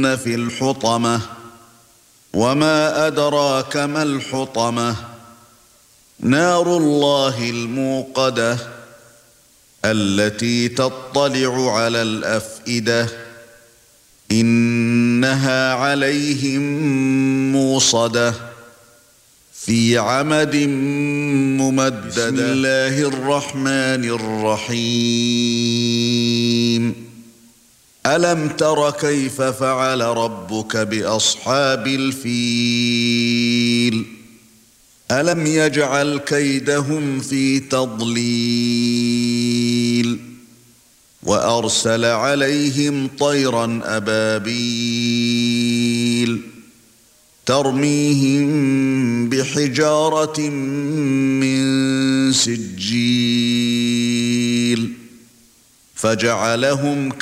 في الحطمة وما أدراك ما الحطمة نار الله الموقدة التي تطلع على الأفئدة إنها عليهم موصدة في عمد ممددة. بسم الله الرحمن الرحيم. ألم تر كيف فعل ربك بأصحاب الفيل ألم يجعل كيدهم في تضليل وأرسل عليهم طيرا أبابيل ترميهم بحجارة من سجيل فجعلهم